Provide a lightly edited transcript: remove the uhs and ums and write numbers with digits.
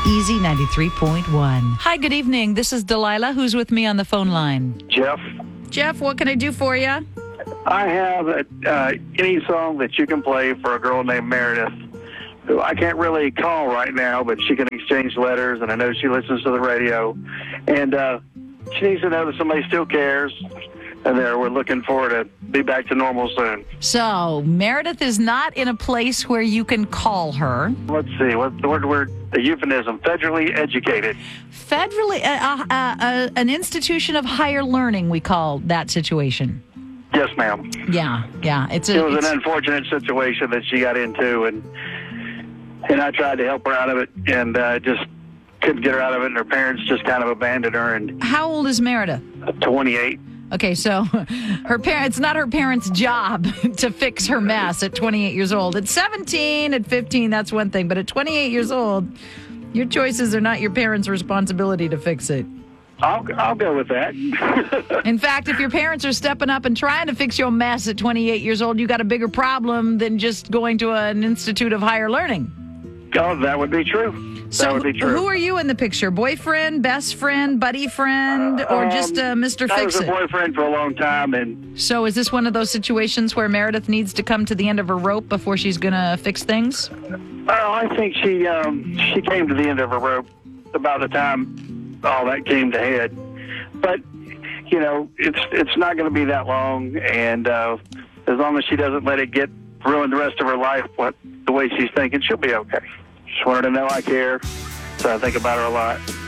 Easy 93.1. Hi, good evening. This is Delilah. Who's with me on the phone line? Jeff, Jeff, what can I do for you? I have any song that you can play for a girl named Meredith, who I can't really call right now, but she can exchange letters, and I know she listens to the radio. And she needs to know that somebody still cares, and we're looking forward to be back to normal soon. So, Meredith is not in a place where you can call her. Let's see, what's the word? A euphemism, federally educated. Federally, an institution of higher learning, we call that situation. Yes, ma'am. Yeah. It was an unfortunate situation that she got into, and I tried to help her out of it, and just couldn't get her out of it, and her parents just kind of abandoned her. And how old is Meredith? 28. Okay, so it's not her parents' job to fix her mess at 28 years old. At 17, at 15, that's one thing. But at 28 years old, your choices are not your parents' responsibility to fix it. I'll go with that. In fact, if your parents are stepping up and trying to fix your mess at 28 years old, you got a bigger problem than just going to an institute of higher learning. Oh, that would be true. So would be true. Who are you in the picture? Boyfriend, best friend, buddy friend, or just Mr. I was Fix-It? a boyfriend for a long time. And so is this one of those situations where Meredith needs to come to the end of her rope before she's going to fix things? Well, I think she came to the end of her rope about the time all that came to head. But, it's not going to be that long. And as long as she doesn't let it ruin the rest of her life the way she's thinking, she'll be okay. Just want her to know I care, so I think about her a lot.